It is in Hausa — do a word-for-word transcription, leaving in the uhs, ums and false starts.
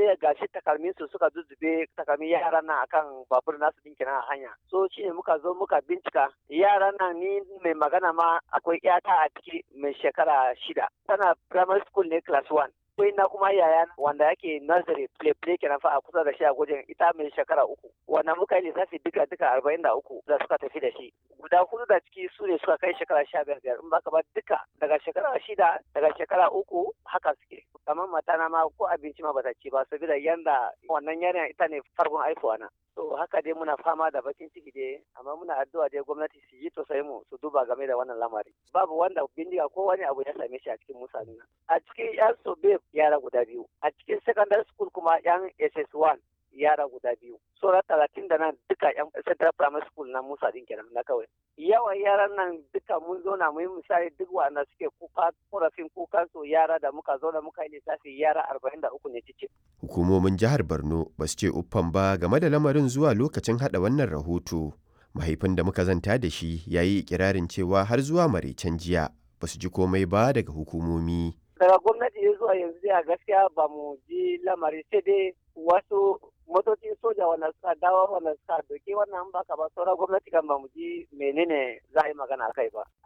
sai gashi takalmin su suka zuzzube takalmin yaran nan akan babur nasu din kenan a hanya. So shine muka zo muka bincika yaran nan ni mai magana ma akwai yata a ciki mai shekara shida. Tana primary school ne class one. Akwai na kuma yaya wanda yake nursery play play kenan fa a kusa da shi a gwajin ita mai shekara uku. Wannan muka yi lissafi duka duka arba'in da uku da suka tafi da shi. Guda hudu da ciki su ne suka kai shekara sha biyar biyar in baka ba duka daga shekara shida daga shekara uku haka suke. Kamar matana ma ko abinci ma bata ci ba saboda yanda wannan yanayin ita ne farkon haifuwa na. To haka dai muna fama da bakin ciki dai amma muna addu'a dai gwamnati su yi tosai mu su duba game da wannan lamari. Babu wanda bindiga ko wani abu ya same shi a cikin mutane. A cikin yan sobe yara guda biyu. A cikin secondary school kuma yan S S one yara guda biyu. Sauran talatin da nan duka yan central primary school na Musa din kenan na kawai. Yawan yaran nan duka mun zauna mu yi misali duk wanda suke kuka korafin kukan su yara da muka zauna muka yi lissafi yara arba'in da uku ne cikin. Hukumomin jihar Borno ba su ce uffan ba game da lamarin zuwa lokacin haɗa wannan rahoto. Mahaifin da muka zanta da shi ya yi ikirarin cewa har zuwa maraicen jiya ba su ji komai ba daga hukumomi. Daga gwamnati ya zuwa yanzu a gaskiya ba mu ji lamari sai dai wasu motocin soja wanda suka dawo wanda suka doke wannan baka ba sauran gwamnati kan ba mu ji menene za a yi magana a kai ba.